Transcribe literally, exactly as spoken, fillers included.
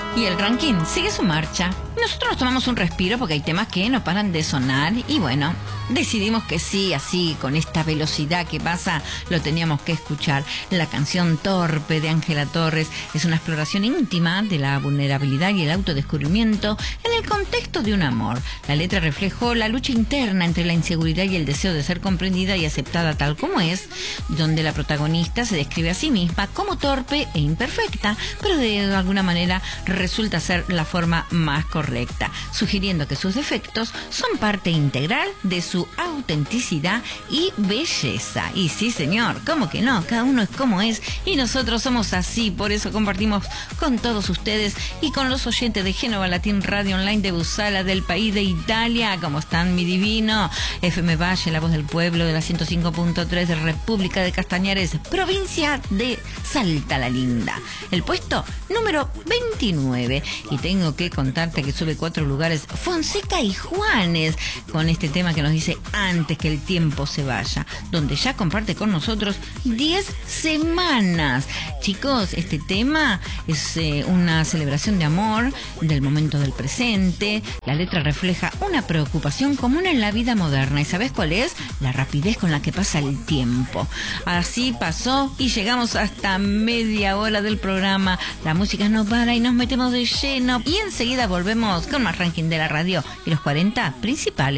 Y el ranking sigue su marcha. Nosotros nos tomamos un respiro porque hay temas que no paran de sonar y bueno, decidimos que sí, así, con esta velocidad que pasa, lo teníamos que escuchar. La canción Torpe de Ángela Torres es una exploración íntima de la vulnerabilidad y el autodescubrimiento en el contexto de un amor. La letra reflejó la lucha interna entre la inseguridad y el deseo de ser comprendida y aceptada tal como es, donde la protagonista se describe a sí misma como torpe e imperfecta, pero de alguna manera resulta ser la forma más correcta, sugiriendo que sus defectos son parte integral de su autenticidad y belleza. Y sí, señor, ¿cómo que no? Cada uno es como es y nosotros somos así, por eso compartimos con todos ustedes y con los oyentes de Génova Latin Radio Online de Busala, del país de Italia. ¿Cómo están, mi divino? F M Valle, la voz del pueblo, de la ciento cinco punto tres de República de Castañares, provincia de Salta la Linda. El puesto número veintinueve. Y tengo que contarte que sube cuatro lugares Fonseca y Juanes con este tema que nos dice Antes que el tiempo se vaya, donde ya comparte con nosotros diez semanas. Chicos, este tema es eh, una celebración de amor, del momento del presente. La letra refleja una preocupación común en la vida moderna. ¿Y sabes cuál es? La rapidez con la que pasa el tiempo. Así pasó y llegamos hasta media hora del programa. La música no para y nos metemos de lleno y enseguida volvemos con más ranking de la radio y los cuarenta principales.